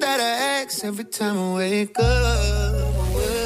that I ask every time I wake up.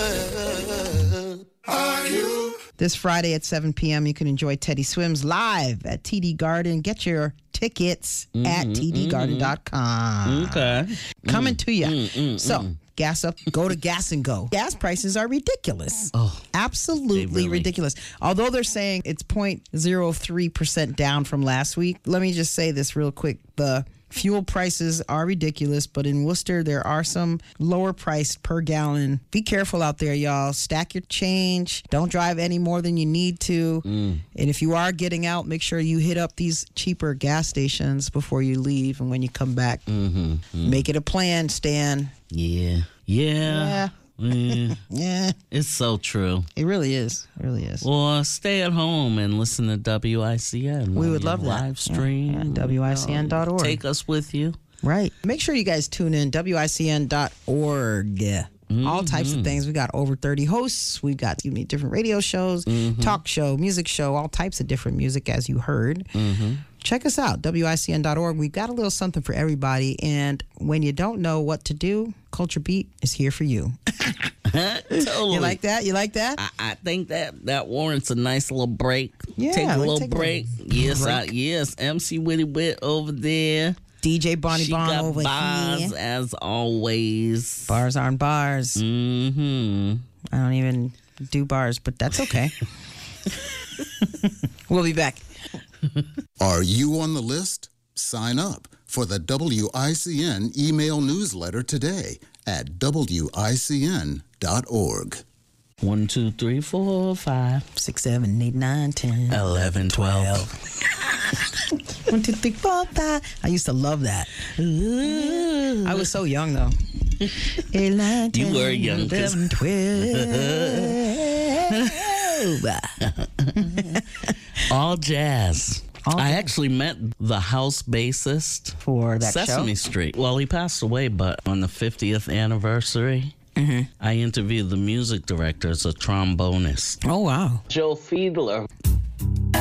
Are you? This Friday at 7 p.m., you can enjoy Teddy Swims live at TD Garden. Get your tickets at tdgarden.com. Okay. Coming to you. So, gas up. Go to Gas and Go. Gas prices are ridiculous. Oh, absolutely really? ridiculous. Although they're saying it's 0.03% down from last week, let me just say this real quick. The fuel prices are ridiculous, but in Worcester, there are some lower priced per gallon. Be careful out there, y'all. Stack your change. Don't drive any more than you need to. And if you are getting out, make sure you hit up these cheaper gas stations before you leave and when you come back. Make it a plan, Stan. Yeah. Yeah. Yeah. It's so true. It really is. It really is. Well, stay at home and listen to WICN. We would love that. Live stream. Yeah, WICN.org. Take us with you. Right. Make sure you guys tune in, WICN.org. All types of things. We got over 30 hosts. We've got different radio shows, talk show, music show, all types of different music, as you heard. Check us out, WICN.org. We've got a little something for everybody. And when you don't know what to do, Culture Beat is here for you. Totally. You like that? You like that? I think that warrants a nice little break. Yeah, take a we'll little break. Yes, MC Witty Wit over there. DJ Bonnie She Bon got over bars here. as always. Bars aren't bars. I don't even do bars, but that's okay. We'll be back. Are you on the list? Sign up for the WICN email newsletter today at WICN.org. 1, 2, 3, 4, 5, 6, 7, 8, 9, 10, 11, 12. 1, 2, 3, 4, 5. I used to love that. I was so young, though. 8, 9, 10, You were young. 11, 12. All jazz. I actually met the house bassist For that Sesame show? Street. Well, he passed away, but on the 50th anniversary, I interviewed the music director as a trombonist. Oh, wow. Joe Fiedler.